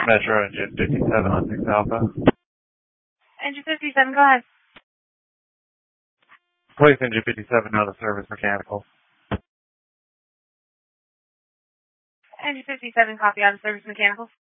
Metro engine 57 on 6 Alpha. Engine 57, go ahead. Place engine 57 out of service mechanical. Engine 57, copy out of service mechanical.